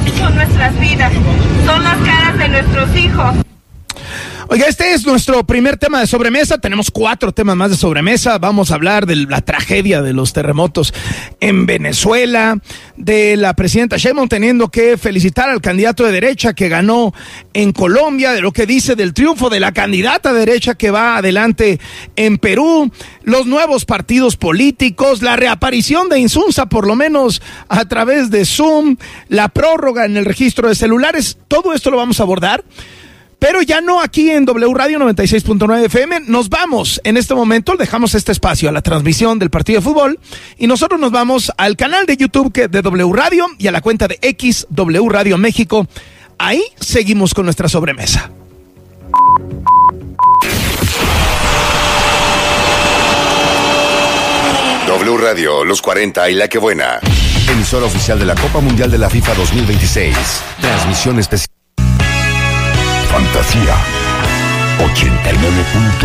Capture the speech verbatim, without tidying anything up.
son nuestras vidas, son las caras de nuestros hijos. Oiga, este es nuestro primer tema de sobremesa. Tenemos cuatro temas más de sobremesa. Vamos a hablar de la tragedia de los terremotos en Venezuela, de la presidenta Sheinbaum teniendo que felicitar al candidato de derecha que ganó en Colombia, de lo que dice del triunfo de la candidata de derecha que va adelante en Perú, los nuevos partidos políticos, la reaparición de Insunza, por lo menos a través de Zoom, la prórroga en el registro de celulares. Todo esto lo vamos a abordar. Pero ya no aquí en W Radio noventa y seis punto nueve F M. Nos vamos en este momento, dejamos este espacio a la transmisión del partido de fútbol y nosotros nos vamos al canal de YouTube de W Radio y a la cuenta de X W Radio México. Ahí seguimos con nuestra sobremesa. W Radio, los cuarenta y La Que Buena. Emisora oficial de la Copa Mundial de la FIFA dos mil veintiséis. Transmisión especial. Fantasía ochenta y nueve punto